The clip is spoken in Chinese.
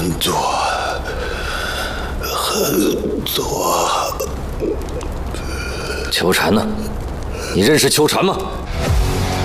很多很多。 秋蝉呢？你认识秋蝉吗？